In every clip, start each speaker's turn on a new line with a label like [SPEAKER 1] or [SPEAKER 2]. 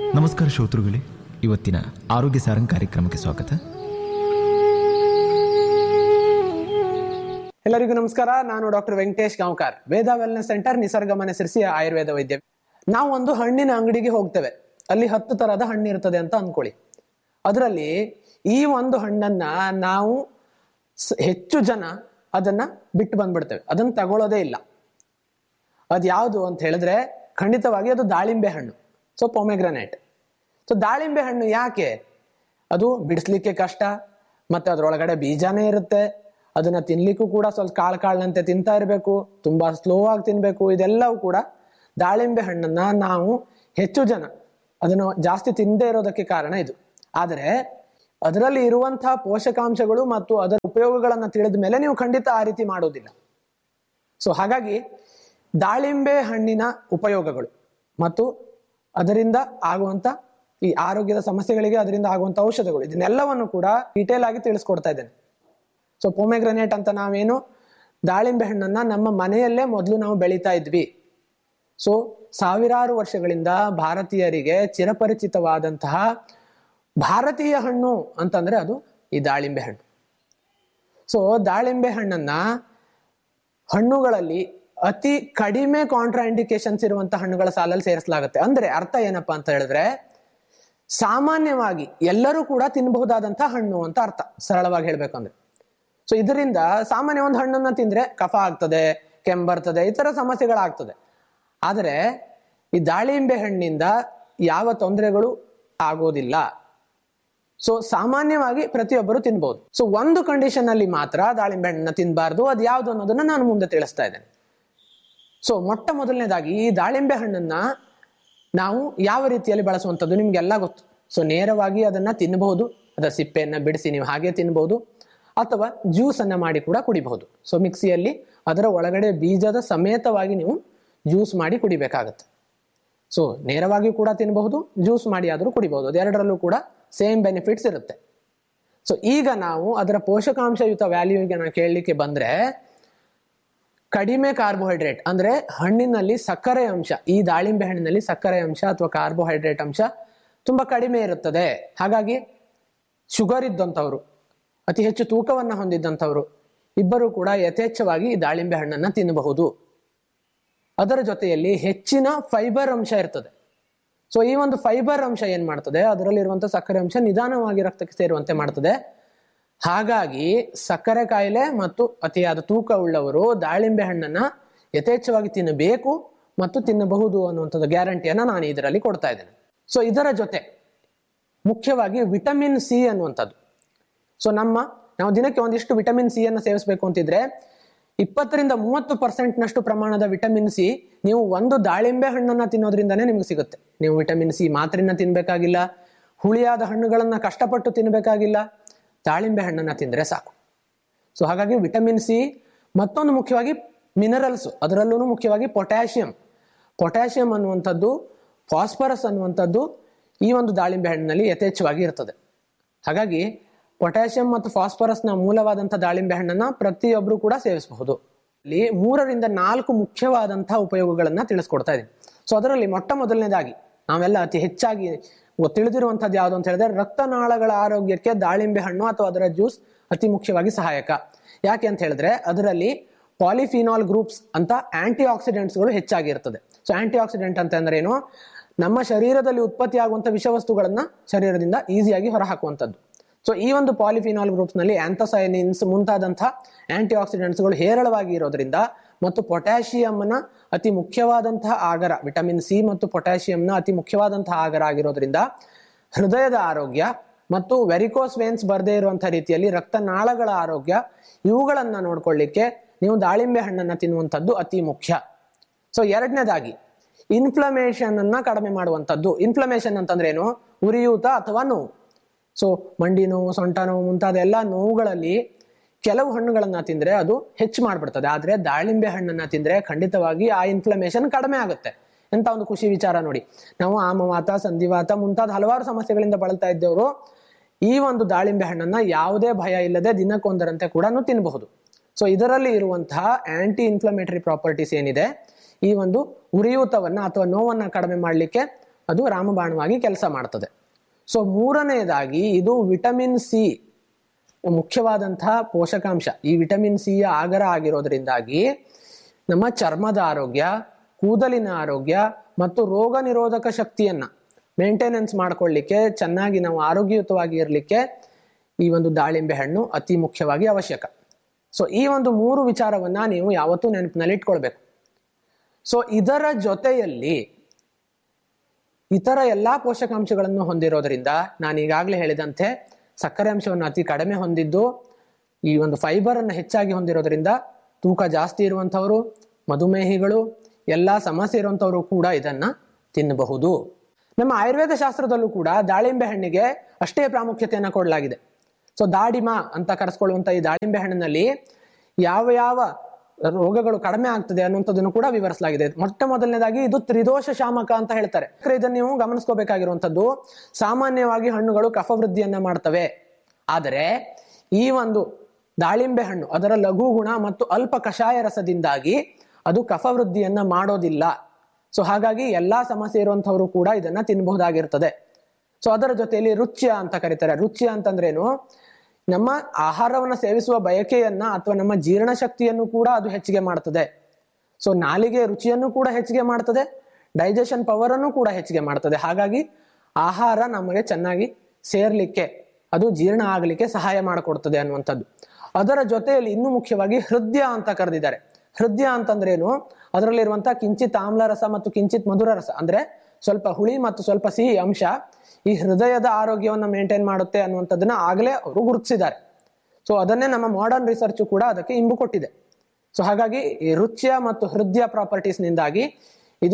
[SPEAKER 1] ನಮಸ್ಕಾರ ಶ್ರೋತೃಗಳೇ, ಇವತ್ತಿನ ಆರೋಗ್ಯ ಸಾರಂಗ್ ಕಾರ್ಯಕ್ರಮಕ್ಕೆ ಸ್ವಾಗತ.
[SPEAKER 2] ಎಲ್ಲರಿಗೂ ನಮಸ್ಕಾರ. ನಾನು ಡಾಕ್ಟರ್ ವೆಂಕಟೇಶ್ ಗಾಂವ್ಕರ್, ವೇದ ವೆಲ್ನೆಸ್ ಸೆಂಟರ್, ನಿಸರ್ಗ ಮನೆ ಸಿರ್ಸಿ, ಆಯುರ್ವೇದ ವೈದ್ಯ. ನಾವು ಒಂದು ಹಣ್ಣಿನ ಅಂಗಡಿಗೆ ಹೋಗ್ತೇವೆ. ಅಲ್ಲಿ 10 ತರಹದ ಹಣ್ಣು ಇರ್ತದೆ ಅಂತ ಅನ್ಕೊಳ್ಳಿ. ಅದರಲ್ಲಿ ಈ ಒಂದು ಹಣ್ಣನ್ನ ನಾವು ಹೆಚ್ಚು ಜನ ಅದನ್ನ ಬಿಟ್ಟು ಬಂದ್ಬಿಡ್ತೇವೆ, ಅದನ್ನ ತಗೊಳ್ಳೋದೇ ಇಲ್ಲ. ಅದ್ ಯಾವುದು ಅಂತ ಹೇಳಿದ್ರೆ ಖಂಡಿತವಾಗಿ ಅದು ದಾಳಿಂಬೆ ಹಣ್ಣು. ಸೊ ಪೊಮೆಗ್ರನೇಟ್. ಸೊ ದಾಳಿಂಬೆ ಹಣ್ಣು ಯಾಕೆ? ಅದು ಬಿಡಿಸ್ಲಿಕ್ಕೆ ಕಷ್ಟ, ಮತ್ತೆ ಅದ್ರೊಳಗಡೆ ಬೀಜಾನೇ ಇರುತ್ತೆ. ಅದನ್ನ ತಿನ್ಲಿಕ್ಕೂ ಕೂಡ ಸ್ವಲ್ಪ ಕಾಳಂತೆ ತಿಂತಾ ಇರಬೇಕು, ತುಂಬಾ ಸ್ಲೋ ಆಗಿ ತಿನ್ಬೇಕು. ಇದೆಲ್ಲವೂ ಕೂಡ ದಾಳಿಂಬೆ ಹಣ್ಣನ್ನ ನಾವು ಹೆಚ್ಚು ಜನ ಅದನ್ನು ಜಾಸ್ತಿ ತಿಂದೇ ಇರೋದಕ್ಕೆ ಕಾರಣ ಇದು. ಆದರೆ ಅದರಲ್ಲಿ ಇರುವಂತಹ ಪೋಷಕಾಂಶಗಳು ಮತ್ತು ಅದರ ಉಪಯೋಗಗಳನ್ನ ತಿಳಿದ ಮೇಲೆ ನೀವು ಖಂಡಿತ ಆ ರೀತಿ ಮಾಡೋದಿಲ್ಲ. ಸೊ ಹಾಗಾಗಿ ದಾಳಿಂಬೆ ಹಣ್ಣಿನ ಉಪಯೋಗಗಳು ಮತ್ತು ಅದರಿಂದ ಆಗುವಂತ ಈ ಆರೋಗ್ಯದ ಸಮಸ್ಯೆಗಳಿಗೆ ಅದರಿಂದ ಆಗುವಂತ ಔಷಧಗಳು, ಇದನ್ನೆಲ್ಲವನ್ನು ಕೂಡ ಡೀಟೇಲ್ ಆಗಿ ತಿಳಿಸ್ಕೊಡ್ತಾ ಇದ್ದೇನೆ. ಸೊ ಪೊಮೆಗ್ರನೇಟ್ ಅಂತ ನಾವೇನು ದಾಳಿಂಬೆ ಹಣ್ಣನ್ನ ನಮ್ಮ ಮನೆಯಲ್ಲೇ ಮೊದಲು ನಾವು ಬೆಳೀತಾ ಇದ್ವಿ. ಸೊ ಸಾವಿರಾರು ವರ್ಷಗಳಿಂದ ಭಾರತೀಯರಿಗೆ ಚಿರಪರಿಚಿತವಾದಂತಹ ಭಾರತೀಯ ಹಣ್ಣು ಅಂತಂದ್ರೆ ಅದು ಈ ದಾಳಿಂಬೆ ಹಣ್ಣು. ಸೊ ದಾಳಿಂಬೆ ಹಣ್ಣನ್ನ ಹಣ್ಣುಗಳಲ್ಲಿ ಅತಿ ಕಡಿಮೆ ಕಾಂಟ್ರಾ ಇಂಡಿಕೇಶನ್ಸ್ ಇರುವಂತಹ ಹಣ್ಣುಗಳ ಸಾಲಲ್ಲಿ ಸೇರಿಸಲಾಗುತ್ತೆ. ಅಂದ್ರೆ ಅರ್ಥ ಏನಪ್ಪಾ ಅಂತ ಹೇಳಿದ್ರೆ, ಸಾಮಾನ್ಯವಾಗಿ ಎಲ್ಲರೂ ಕೂಡ ತಿನ್ನಬಹುದಾದಂತಹ ಹಣ್ಣು ಅಂತ ಅರ್ಥ, ಸರಳವಾಗಿ ಹೇಳ್ಬೇಕಂದ್ರೆ. ಸೊ ಇದರಿಂದ ಸಾಮಾನ್ಯ ಒಂದು ಹಣ್ಣನ್ನ ತಿಂದ್ರೆ ಕಫ ಆಗ್ತದೆ, ಕೆಮ್ಮರ್ತದೆ, ಈ ತರ ಸಮಸ್ಯೆಗಳಾಗ್ತದೆ. ಆದರೆ ಈ ದಾಳಿಂಬೆ ಹಣ್ಣಿಂದ ಯಾವ ತೊಂದರೆಗಳು ಆಗೋದಿಲ್ಲ. ಸೊ ಸಾಮಾನ್ಯವಾಗಿ ಪ್ರತಿಯೊಬ್ಬರು ತಿನ್ಬಹುದು. ಸೊ ಒಂದು ಕಂಡೀಷನ್ ಅಲ್ಲಿ ಮಾತ್ರ ದಾಳಿಂಬೆ ಹಣ್ಣನ್ನ ತಿನ್ಬಾರ್ದು. ಅದು ಯಾವ್ದು ಅನ್ನೋದನ್ನ ನಾನು ಮುಂದೆ ತಿಳಿಸ್ತಾ ಇದ್ದೇನೆ. ಸೊ ಮೊಟ್ಟ ಮೊದಲನೇದಾಗಿ ಈ ದಾಳಿಂಬೆ ಹಣ್ಣನ್ನ ನಾವು ಯಾವ ರೀತಿಯಲ್ಲಿ ಬಳಸುವಂಥದ್ದು ನಿಮ್ಗೆಲ್ಲ ಗೊತ್ತು. ಸೊ ನೇರವಾಗಿ ಅದನ್ನ ತಿನ್ನಬಹುದು, ಅದರ ಸಿಪ್ಪೆಯನ್ನ ಬಿಡಿಸಿ ನೀವು ಹಾಗೆ ತಿನ್ನಬಹುದು, ಅಥವಾ ಜ್ಯೂಸ್ ಅನ್ನ ಮಾಡಿ ಕೂಡ ಕುಡಿಬಹುದು. ಸೊ ಮಿಕ್ಸಿಯಲ್ಲಿ ಅದರ ಒಳಗಡೆ ಬೀಜದ ಸಮೇತವಾಗಿ ನೀವು ಜ್ಯೂಸ್ ಮಾಡಿ ಕುಡಿಬೇಕಾಗತ್ತೆ. ಸೊ ನೇರವಾಗಿ ಕೂಡ ತಿನ್ನಬಹುದು, ಜ್ಯೂಸ್ ಮಾಡಿ ಆದರೂ ಕುಡಿಬಹುದು. ಅದೆರಡರಲ್ಲೂ ಕೂಡ ಸೇಮ್ ಬೆನಿಫಿಟ್ಸ್ ಇರುತ್ತೆ. ಸೊ ಈಗ ನಾವು ಅದರ ಪೋಷಕಾಂಶಯುತ ವ್ಯಾಲ್ಯೂಗೆ ನಾವು ಕೇಳಲಿಕ್ಕೆ ಬಂದ್ರೆ, ಕಡಿಮೆ ಕಾರ್ಬೋಹೈಡ್ರೇಟ್ ಅಂದ್ರೆ ಹಣ್ಣಿನಲ್ಲಿ ಸಕ್ಕರೆ ಅಂಶ, ಈ ದಾಳಿಂಬೆ ಹಣ್ಣಿನಲ್ಲಿ ಸಕ್ಕರೆ ಅಂಶ ಅಥವಾ ಕಾರ್ಬೋಹೈಡ್ರೇಟ್ ಅಂಶ ತುಂಬಾ ಕಡಿಮೆ ಇರುತ್ತದೆ. ಹಾಗಾಗಿ ಶುಗರ್ ಇದ್ದಂಥವ್ರು, ಅತಿ ಹೆಚ್ಚು ತೂಕವನ್ನ ಹೊಂದಿದ್ದಂಥವ್ರು ಇಬ್ಬರು ಕೂಡ ಯಥೇಚ್ಛವಾಗಿ ಈ ದಾಳಿಂಬೆ ಹಣ್ಣನ್ನ ತಿನ್ನಬಹುದು. ಅದರ ಜೊತೆಯಲ್ಲಿ ಹೆಚ್ಚಿನ ಫೈಬರ್ ಅಂಶ ಇರ್ತದೆ. ಸೊ ಈ ಒಂದು ಫೈಬರ್ ಅಂಶ ಏನ್ ಮಾಡ್ತದೆ, ಅದರಲ್ಲಿರುವಂತಹ ಸಕ್ಕರೆ ಅಂಶ ನಿಧಾನವಾಗಿ ರಕ್ತಕ್ಕೆ ಸೇರುವಂತೆ ಮಾಡ್ತದೆ. ಹಾಗಾಗಿ ಸಕ್ಕರೆ ಕಾಯಿಲೆ ಮತ್ತು ಅತಿಯಾದ ತೂಕ ಉಳ್ಳವರು ದಾಳಿಂಬೆ ಹಣ್ಣನ್ನ ಯಥೇಚ್ಛವಾಗಿ ತಿನ್ನಬೇಕು ಮತ್ತು ತಿನ್ನಬಹುದು ಅನ್ನುವಂಥದ್ದು ಗ್ಯಾರಂಟಿಯನ್ನ ನಾನು ಇದರಲ್ಲಿ ಕೊಡ್ತಾ ಇದ್ದೇನೆ. ಸೊ ಇದರ ಜೊತೆ ಮುಖ್ಯವಾಗಿ ವಿಟಮಿನ್ ಸಿ ಅನ್ನುವಂಥದ್ದು. ಸೊ ನಾವು ದಿನಕ್ಕೆ ಒಂದಿಷ್ಟು ವಿಟಮಿನ್ ಸಿ ಅನ್ನು ಸೇವಿಸಬೇಕು ಅಂತಿದ್ರೆ 20-30% ನಷ್ಟು ಪ್ರಮಾಣದ ವಿಟಮಿನ್ ಸಿ ನೀವು ಒಂದು ದಾಳಿಂಬೆ ಹಣ್ಣನ್ನ ತಿನ್ನೋದ್ರಿಂದಾನೇ ನಿಮ್ಗೆ ಸಿಗುತ್ತೆ. ನೀವು ವಿಟಮಿನ್ ಸಿ ಮಾತ್ರೆಯನ್ನ ತಿನ್ಬೇಕಾಗಿಲ್ಲ, ಹುಳಿಯಾದ ಹಣ್ಣುಗಳನ್ನ ಕಷ್ಟಪಟ್ಟು ತಿನ್ಬೇಕಾಗಿಲ್ಲ, ದಾಳಿಂಬೆ ಹಣ್ಣನ್ನ ತಿಂದ್ರೆ ಸಾಕು. ಸೊ ಹಾಗಾಗಿ ವಿಟಮಿನ್ ಸಿ, ಮತ್ತೊಂದು ಮುಖ್ಯವಾಗಿ ಮಿನರಲ್ಸ್, ಅದರಲ್ಲೂ ಮುಖ್ಯವಾಗಿ ಪೊಟ್ಯಾಷಿಯಂ ಅನ್ನುವಂಥದ್ದು, ಫಾಸ್ಫರಸ್ ಅನ್ನುವಂಥದ್ದು ಈ ಒಂದು ದಾಳಿಂಬೆ ಹಣ್ಣಿನಲ್ಲಿ ಯಥೇಚ್ಛವಾಗಿ ಇರ್ತದೆ. ಹಾಗಾಗಿ ಪೊಟ್ಯಾಷಿಯಂ ಮತ್ತು ಫಾಸ್ಫರಸ್ನ ಮೂಲವಾದಂತಹ ದಾಳಿಂಬೆ ಹಣ್ಣನ್ನ ಪ್ರತಿಯೊಬ್ಬರು ಕೂಡ ಸೇವಿಸಬಹುದು. ಇಲ್ಲಿ 3-4 ಮುಖ್ಯವಾದಂತಹ ಉಪಯೋಗಗಳನ್ನ ತಿಳಿಸ್ಕೊಡ್ತಾ ಇದ್ದೀನಿ. ಸೊ ಅದರಲ್ಲಿ ಮೊಟ್ಟ ಮೊದಲನೇದಾಗಿ ನಾವೆಲ್ಲ ಅತಿ ಹೆಚ್ಚಾಗಿ ತಿಳಿದಿರುವಂತದ್ದು ಯಾವುದು ಅಂತ ಹೇಳಿದ್ರೆ, ರಕ್ತನಾಳಗಳ ಆರೋಗ್ಯಕ್ಕೆ ದಾಳಿಂಬೆ ಹಣ್ಣು ಅಥವಾ ಅದರ ಜ್ಯೂಸ್ ಅತಿ ಮುಖ್ಯವಾಗಿ ಸಹಾಯಕ. ಯಾಕೆ ಅಂತ ಹೇಳಿದ್ರೆ ಅದರಲ್ಲಿ ಪಾಲಿಫಿನಾಲ್ ಗ್ರೂಪ್ಸ್ ಅಂತ ಆಂಟಿ ಆಕ್ಸಿಡೆಂಟ್ಸ್ಗಳು ಹೆಚ್ಚಾಗಿರ್ತದೆ. ಸೊ ಆಂಟಿ ಆಕ್ಸಿಡೆಂಟ್ ಅಂತ ಅಂದ್ರೆ ಏನು, ನಮ್ಮ ಶರೀರದಲ್ಲಿ ಉತ್ಪತ್ತಿ ಆಗುವಂತ ವಿಷವಸ್ತುಗಳನ್ನ ಶರೀರದಿಂದ ಈಸಿಯಾಗಿ ಹೊರಹಾಕುವಂಥದ್ದು. ಸೊ ಈ ಒಂದು ಪಾಲಿಫಿನಾಲ್ ಗ್ರೂಪ್ಸ್ ನಲ್ಲಿ ಆಂಥೋಸೈನಿನ್ಸ್ ಮುಂತಾದಂತಹ ಆಂಟಿ ಆಕ್ಸಿಡೆಂಟ್ಸ್ಗಳು ಹೇರಳವಾಗಿ ಇರೋದ್ರಿಂದ, ಮತ್ತು ಪೊಟ್ಯಾಷಿಯಂನ ಅತಿ ಮುಖ್ಯವಾದಂತಹ ಆಗರ, ವಿಟಮಿನ್ ಸಿ ಮತ್ತು ಪೊಟ್ಯಾಷಿಯಂನ ಅತಿ ಮುಖ್ಯವಾದಂತಹ ಆಗರ ಆಗಿರೋದ್ರಿಂದ ಹೃದಯದ ಆರೋಗ್ಯ ಮತ್ತು ವೆರಿಕೋಸ್ ವೇನ್ಸ್ ಬರದೇ ಇರುವಂತಹ ರೀತಿಯಲ್ಲಿ ರಕ್ತನಾಳಗಳ ಆರೋಗ್ಯ, ಇವುಗಳನ್ನ ನೋಡ್ಕೊಳ್ಳಿಕ್ಕೆ ನೀವು ದಾಳಿಂಬೆ ಹಣ್ಣನ್ನ ತಿನ್ನುವಂಥದ್ದು ಅತಿ ಮುಖ್ಯ. ಸೊ ಎರಡನೇದಾಗಿ ಇನ್ಫ್ಲಮೇಷನ್ ಅನ್ನ ಕಡಿಮೆ ಮಾಡುವಂಥದ್ದು. ಇನ್ಫ್ಲಮೇಷನ್ ಅಂತಂದ್ರೆ ಏನು, ಉರಿಯೂತ ಅಥವಾ ನೋವು. ಸೊ ಮಂಡಿ ನೋವು, ಸೊಂಟ ನೋವು ಮುಂತಾದ ಎಲ್ಲ ನೋವುಗಳಲ್ಲಿ ಕೆಲವು ಹಣ್ಣುಗಳನ್ನ ತಿಂದ್ರೆ ಅದು ಹೆಚ್ಚು ಮಾಡ್ಬಿಡ್ತದೆ. ಆದ್ರೆ ದಾಳಿಂಬೆ ಹಣ್ಣನ್ನ ತಿಂದ್ರೆ ಖಂಡಿತವಾಗಿ ಆ ಇನ್ಫ್ಲಮೇಷನ್ ಕಡಿಮೆ ಆಗುತ್ತೆ. ಎಂತ ಒಂದು ಖುಷಿ ವಿಚಾರ ನೋಡಿ. ನಾವು ಆಮವಾತ, ಸಂಧಿವಾತ ಮುಂತಾದ ಹಲವಾರು ಸಮಸ್ಯೆಗಳಿಂದ ಬಳಲ್ತಾ ಇದ್ದವರು ಈ ಒಂದು ದಾಳಿಂಬೆ ಹಣ್ಣನ್ನ ಯಾವುದೇ ಭಯ ಇಲ್ಲದೆ ದಿನಕ್ಕೊಂದರಂತೆ ಕೂಡ ತಿನ್ನಬಹುದು. ಸೊ ಇದರಲ್ಲಿ ಇರುವಂತಹ ಆಂಟಿ ಇನ್ಫ್ಲಮೇಟರಿ ಪ್ರಾಪರ್ಟೀಸ್ ಏನಿದೆ, ಈ ಒಂದು ಉರಿಯೂತವನ್ನ ಅಥವಾ ನೋವನ್ನ ಕಡಿಮೆ ಮಾಡಲಿಕ್ಕೆ ಅದು ರಾಮಬಾಣವಾಗಿ ಕೆಲಸ ಮಾಡ್ತದೆ. ಸೊ ಮೂರನೆಯದಾಗಿ ಇದು ವಿಟಮಿನ್ ಸಿ ಮುಖ್ಯವಾದಂತಹ ಪೋಷಕಾಂಶ. ಈ ವಿಟಮಿನ್ ಸಿ ಯ ಆಗರ ಆಗಿರೋದ್ರಿಂದಾಗಿ ನಮ್ಮ ಚರ್ಮದ ಆರೋಗ್ಯ, ಕೂದಲಿನ ಆರೋಗ್ಯ ಮತ್ತು ರೋಗ ನಿರೋಧಕ ಶಕ್ತಿಯನ್ನ ಮೇಂಟೆನೆನ್ಸ್ ಮಾಡ್ಕೊಳ್ಳಿಕ್ಕೆ, ಚೆನ್ನಾಗಿ ನಾವು ಆರೋಗ್ಯಯುತವಾಗಿ ಇರಲಿಕ್ಕೆ ಈ ಒಂದು ದಾಳಿಂಬೆ ಹಣ್ಣು ಅತಿ ಮುಖ್ಯವಾಗಿ ಅವಶ್ಯಕ. ಸೊ ಈ ಒಂದು 3 ವಿಚಾರವನ್ನ ನೀವು ಯಾವತ್ತೂ ನೆನಪಿನಲ್ಲಿ ಇಟ್ಕೊಳ್ಬೇಕು. ಸೊ ಇದರ ಜೊತೆಯಲ್ಲಿ ಇತರ ಎಲ್ಲಾ ಪೋಷಕಾಂಶಗಳನ್ನು ಹೊಂದಿರೋದ್ರಿಂದ ನಾನು ಈಗಾಗಲೇ ಹೇಳಿದಂತೆ ಸಕ್ಕರೆ ಅಂಶವನ್ನು ಅತಿ ಕಡಿಮೆ ಹೊಂದಿದ್ದು, ಈ ಒಂದು ಫೈಬರ್ ಅನ್ನು ಹೆಚ್ಚಾಗಿ ಹೊಂದಿರೋದ್ರಿಂದ ತೂಕ ಜಾಸ್ತಿ ಇರುವಂಥವರು, ಮಧುಮೇಹಿಗಳು, ಎಲ್ಲಾ ಸಮಸ್ಯೆ ಇರುವಂಥವರು ಕೂಡ ಇದನ್ನ ತಿನ್ನಬಹುದು. ನಮ್ಮ ಆಯುರ್ವೇದ ಶಾಸ್ತ್ರದಲ್ಲೂ ಕೂಡ ದಾಳಿಂಬೆ ಹಣ್ಣಿಗೆ ಅಷ್ಟೇ ಪ್ರಾಮುಖ್ಯತೆಯನ್ನು ಕೊಡಲಾಗಿದೆ. ಸೊ ದಾಡಿಮ ಅಂತ ಕರೆಸ್ಕೊಳ್ಳುವಂತ ಈ ದಾಳಿಂಬೆ ಹಣ್ಣಿನಲ್ಲಿ ಯಾವ ಯಾವ ರೋಗಗಳು ಕಡಿಮೆ ಆಗ್ತದೆ ಅನ್ನುವಂಥದ್ದನ್ನು ಕೂಡ ವಿವರಿಸಲಾಗಿದೆ. ಮೊಟ್ಟ ಮೊದಲನೇದಾಗಿ ಇದು ತ್ರಿದೋಷ ಶಾಮಕ ಅಂತ ಹೇಳ್ತಾರೆ. ಇದನ್ನು ನೀವು ಗಮನಿಸ್ಕೋಬೇಕಾಗಿರುವಂತದ್ದು, ಸಾಮಾನ್ಯವಾಗಿ ಹಣ್ಣುಗಳು ಕಫವೃದ್ಧಿಯನ್ನ ಮಾಡ್ತವೆ. ಆದರೆ ಈ ಒಂದು ದಾಳಿಂಬೆ ಹಣ್ಣು ಅದರ ಲಘು ಗುಣ ಮತ್ತು ಅಲ್ಪ ಕಷಾಯ ರಸದಿಂದಾಗಿ ಅದು ಕಫವೃದ್ಧಿಯನ್ನ ಮಾಡೋದಿಲ್ಲ. ಸೊ ಹಾಗಾಗಿ ಎಲ್ಲಾ ಸಮಸ್ಯೆ ಇರುವಂತವರು ಕೂಡ ಇದನ್ನ ತಿನ್ನಬಹುದಾಗಿರ್ತದೆ. ಸೊ ಅದರ ಜೊತೆಯಲ್ಲಿ ರುಚ್ಯ ಅಂತ ಕರೀತಾರೆ. ರುಚ್ಯ ಅಂತಂದ್ರೇನು, ನಮ್ಮ ಆಹಾರವನ್ನು ಸೇವಿಸುವ ಬಯಕೆಯನ್ನ ಅಥವಾ ನಮ್ಮ ಜೀರ್ಣಶಕ್ತಿಯನ್ನು ಕೂಡ ಅದು ಹೆಚ್ಚಿಗೆ ಮಾಡ್ತದೆ. ಸೊ ನಾಲಿಗೆ ರುಚಿಯನ್ನು ಕೂಡ ಹೆಚ್ಚಿಗೆ ಮಾಡ್ತದೆ, ಡೈಜೆಷನ್ ಪವರ್ ಅನ್ನು ಕೂಡ ಹೆಚ್ಚಿಗೆ ಮಾಡ್ತದೆ. ಹಾಗಾಗಿ ಆಹಾರ ನಮಗೆ ಚೆನ್ನಾಗಿ ಸೇರ್ಲಿಕ್ಕೆ, ಅದು ಜೀರ್ಣ ಆಗ್ಲಿಕ್ಕೆ ಸಹಾಯ ಮಾಡಿಕೊಡ್ತದೆ ಅನ್ನುವಂಥದ್ದು. ಅದರ ಜೊತೆಯಲ್ಲಿ ಇನ್ನೂ ಮುಖ್ಯವಾಗಿ ಹೃದಯ ಅಂತ ಕರೆದಿದ್ದಾರೆ. ಹೃದಯ ಅಂತಂದ್ರೇನು, ಅದರಲ್ಲಿರುವಂತಹ ಕಿಂಚಿತ್ ಆಮ್ಲ ರಸ ಮತ್ತು ಕಿಂಚಿತ್ ಮಧುರ ರಸ, ಅಂದ್ರೆ ಸ್ವಲ್ಪ ಹುಳಿ ಮತ್ತು ಸ್ವಲ್ಪ ಸಿಹಿ ಅಂಶ ಈ ಹೃದಯದ ಆರೋಗ್ಯವನ್ನ ಮೇಂಟೈನ್ ಮಾಡುತ್ತೆ ಅನ್ನುವಂಥದ್ದನ್ನ ಆಗಲೇ ಅವರು ಗುರುತಿಸಿದ್ದಾರೆ. ಸೊ ಅದನ್ನೇ ನಮ್ಮ ಮಾಡರ್ನ್ ರಿಸರ್ಚ್ ಕೂಡ ಅದಕ್ಕೆ ಇಂಬು ಕೊಟ್ಟಿದೆ. ಸೊ ಹಾಗಾಗಿ ಈ ರುಚ್ಯ ಮತ್ತು ಹೃದಯ ಪ್ರಾಪರ್ಟೀಸ್ ನಿಂದಾಗಿ ಇದು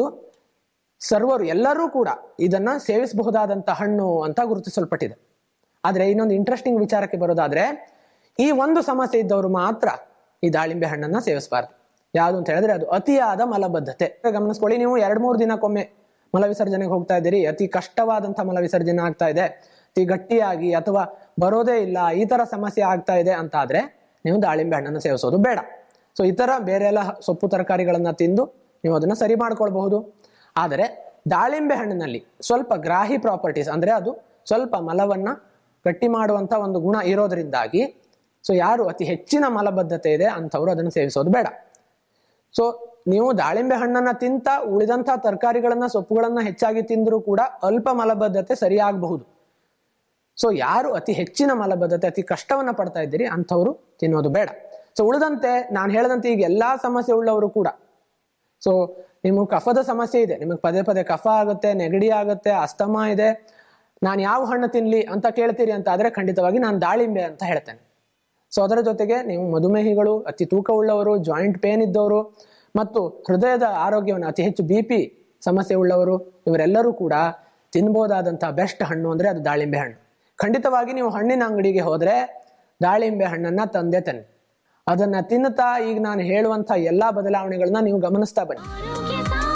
[SPEAKER 2] ಎಲ್ಲರೂ ಕೂಡ ಇದನ್ನ ಸೇವಿಸಬಹುದಾದಂತ ಹಣ್ಣು ಅಂತ ಗುರುತಿಸಲ್ಪಟ್ಟಿದೆ. ಆದ್ರೆ ಇನ್ನೊಂದು ಇಂಟ್ರೆಸ್ಟಿಂಗ್ ವಿಚಾರಕ್ಕೆ ಬರೋದಾದ್ರೆ, ಈ ಒಂದು ಸಮಸ್ಯೆ ಇದ್ದವರು ಮಾತ್ರ ಈ ದಾಳಿಂಬೆ ಹಣ್ಣನ್ನ ಸೇವಿಸಬಾರ್ದು. ಯಾವುದು ಅಂತ ಹೇಳಿದ್ರೆ ಅದು ಅತಿಯಾದ ಮಲಬದ್ಧತೆ. ಗಮನಿಸ್ಕೊಳ್ಳಿ, ನೀವು 2-3 ದಿನಕ್ಕೊಮ್ಮೆ ಮಲ ವಿಸರ್ಜನೆಗೆ ಹೋಗ್ತಾ ಇದ್ದೀರಿ, ಅತಿ ಕಷ್ಟವಾದಂತಹ ಮಲ ವಿಸರ್ಜನೆ ಆಗ್ತಾ ಇದೆ, ಅತಿ ಗಟ್ಟಿಯಾಗಿ ಅಥವಾ ಬರೋದೇ ಇಲ್ಲ, ಈ ತರ ಸಮಸ್ಯೆ ಆಗ್ತಾ ಇದೆ ಅಂತ ಆದ್ರೆ ನೀವು ದಾಳಿಂಬೆ ಹಣ್ಣನ್ನು ಸೇವಿಸೋದು ಬೇಡ. ಸೊ ಇತರ ಬೇರೆ ಎಲ್ಲ ಸೊಪ್ಪು ತರಕಾರಿಗಳನ್ನ ತಿಂದು ನೀವು ಅದನ್ನ ಸರಿ ಮಾಡ್ಕೊಳ್ಬಹುದು. ಆದರೆ ದಾಳಿಂಬೆ ಹಣ್ಣಿನಲ್ಲಿ ಸ್ವಲ್ಪ ಗ್ರಾಹಿ ಪ್ರಾಪರ್ಟೀಸ್, ಅಂದ್ರೆ ಅದು ಸ್ವಲ್ಪ ಮಲವನ್ನ ಗಟ್ಟಿ ಮಾಡುವಂತ ಒಂದು ಗುಣ ಇರೋದ್ರಿಂದಾಗಿ ಸೊ ಯಾರು ಅತಿ ಹೆಚ್ಚಿನ ಮಲಬದ್ಧತೆ ಇದೆ ಅಂಥವ್ರು ಅದನ್ನು ಸೇವಿಸೋದು ಬೇಡ. ಸೊ ನೀವು ದಾಳಿಂಬೆ ಹಣ್ಣನ್ನ ತಿಂತ ಉಳಿದಂತಹ ತರಕಾರಿಗಳನ್ನ ಸೊಪ್ಪುಗಳನ್ನ ಹೆಚ್ಚಾಗಿ ತಿಂದರೂ ಕೂಡ ಅಲ್ಪ ಮಲಬದ್ಧತೆ ಸರಿಯಾಗಬಹುದು. ಸೊ ಯಾರು ಅತಿ ಹೆಚ್ಚಿನ ಮಲಬದ್ಧತೆ, ಅತಿ ಕಷ್ಟವನ್ನ ಪಡ್ತಾ ಇದ್ದೀರಿ ಅಂಥವ್ರು ತಿನ್ನೋದು ಬೇಡ. ಸೊ ಉಳಿದಂತೆ ನಾನು ಹೇಳದಂತೆ ಈಗ ಎಲ್ಲಾ ಸಮಸ್ಯೆ ಉಳ್ಳವರು ಕೂಡ, ಸೊ ನಿಮಗೆ ಕಫದ ಸಮಸ್ಯೆ ಇದೆ, ನಿಮಗೆ ಪದೇ ಪದೇ ಕಫ ಆಗುತ್ತೆ, ನೆಗಡಿ ಆಗುತ್ತೆ, ಅಸ್ತಮಾ ಇದೆ, ನಾನು ಯಾವ ಹಣ್ಣು ತಿನ್ಲಿ ಅಂತ ಕೇಳ್ತೀರಿ ಅಂತ ಆದ್ರೆ ಖಂಡಿತವಾಗಿ ನಾನು ದಾಳಿಂಬೆ ಅಂತ ಹೇಳ್ತೇನೆ. ಸೊ ಅದರ ಜೊತೆಗೆ ನೀವು ಮಧುಮೇಹಿಗಳು, ಅತಿ ತೂಕ ಉಳ್ಳವರು, ಜಾಯಿಂಟ್ ಪೇನ್ ಇದ್ದವರು ಮತ್ತು ಹೃದಯದ ಆರೋಗ್ಯವನ್ನು ಅತಿ ಹೆಚ್ಚು BP ಸಮಸ್ಯೆ ಉಳ್ಳವರು, ಇವರೆಲ್ಲರೂ ಕೂಡ ತಿನ್ಬಹುದಾದಂತಹ ಬೆಸ್ಟ್ ಹಣ್ಣು ಅಂದ್ರೆ ಅದು ದಾಳಿಂಬೆ ಹಣ್ಣು. ಖಂಡಿತವಾಗಿ ನೀವು ಹಣ್ಣಿನ ಅಂಗಡಿಗೆ ಹೋದ್ರೆ ದಾಳಿಂಬೆ ಹಣ್ಣನ್ನ ತಂದೆ ತನ್ನಿ. ಅದನ್ನ ತಿನ್ನುತ್ತಾ ಈಗ ನಾನು ಹೇಳುವಂತಹ ಎಲ್ಲಾ ಬದಲಾವಣೆಗಳನ್ನ ನೀವು ಗಮನಿಸ್ತಾ ಬನ್ನಿ.